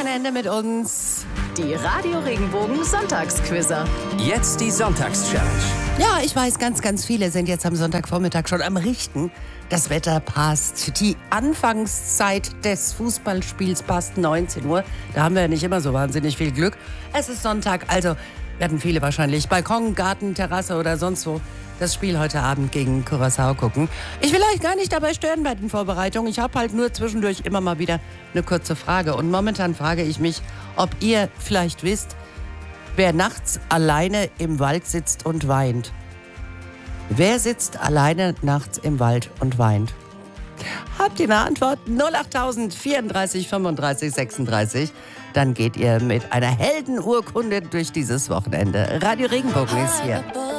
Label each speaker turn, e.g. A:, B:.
A: Wochenende mit uns.
B: Die Radio Regenbogen Sonntagsquizzer.
C: Jetzt die Sonntagschallenge.
A: Ja, ich weiß, ganz viele sind jetzt am Sonntagvormittag schon am Richten. Das Wetter passt. Die Anfangszeit des Fußballspiels passt 19 Uhr. Da haben wir ja nicht immer so wahnsinnig viel Glück. Es ist Sonntag, also werden viele wahrscheinlich Balkon, Garten, Terrasse oder sonst wo das Spiel heute Abend gegen Curaçao gucken. Ich will euch gar nicht dabei stören bei den Vorbereitungen. Ich habe halt nur zwischendurch immer mal wieder eine kurze Frage. Und momentan frage ich mich, ob ihr vielleicht wisst, wer nachts alleine im Wald sitzt und weint. Wer sitzt alleine nachts im Wald und weint? Habt ihr eine Antwort? 08000 34 35 36. Dann geht ihr mit einer Heldenurkunde durch dieses Wochenende. Radio Regenbogen ist hier.